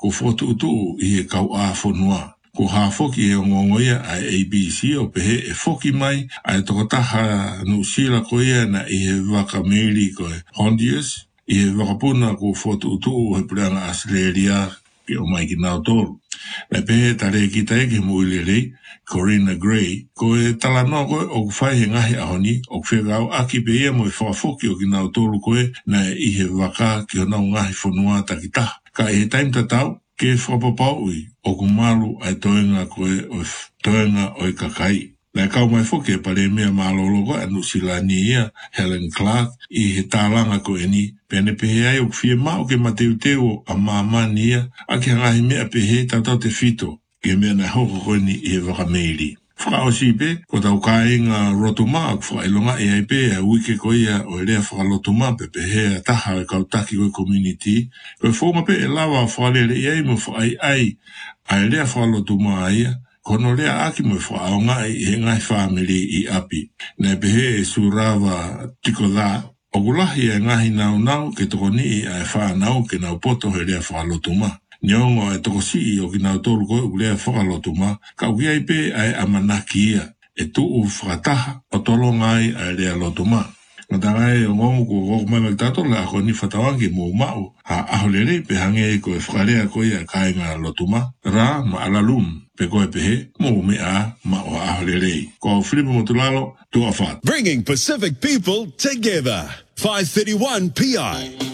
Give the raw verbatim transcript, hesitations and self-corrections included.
ko fotu utu i e kau a fonua. Ko ha foki e ngongoia a A B C o pehe e foki mai a e tokotaha nu sila ko ia na i he waka meili ko e Honduras, i he wakapuna ko fotu utu o he pureanga Australia ki o mai ki nao tolu. Na pehe tare ki taeke muilelei, Corina Gray, ko e talanoa koe o kuwhai he ngahi ahoni, o kwhegau aki pe ia mo e whakafoki o ki nao tolu koe na i he waka ki o nao ngahi whanua takitaha. Ka e he taim tatau, ke whapapau ui, o kumalu ai toenga koe o toenga o i kakai. Na kau mai foke e pare mea malolo koe anu silani ia Helen Clark i he tālanga koe ni, pene pehe ai o kwhie mao ke mateu teo a mamani ia, a ke ngahi mea pehe tatau te fito, ke mea na hoko koe ni i he wakameili. Whakao si pe, ko tau kāinga rotoma, ko whailonga e ai pe a wike koe ia o e rea whakalotoma pe pehe a taha e kautaki koe community, koe whonga pe e lawa whalele i ai mo whai ai, a e rea whakalotoma ia, kono rea aki mo whaonga i he ngai family i api. Nei pehe e surawa tiko la, o kulahi e ngahi nau nau ke toko ni a e whanau ke nau poto he rea whakalotoma. Nyongo e toko si o ki nau tolu koe u rea whakalotoma, ka uki ai pe ai amanaki ia, e tu u whakataha o tolo ngai a e rea lotoma. Matangai o ngongu ko koko mai mai tato la ako ni whatawangi mo umau, ha aholere pe hange e koe whakarea koe a kāinga lotoma, ra ma alalum. Pe koe pehe, mo me a ma o aholere. Ko Filipo Motulalo, tu afat. Bringing Pacific people together. five thirty-one P I.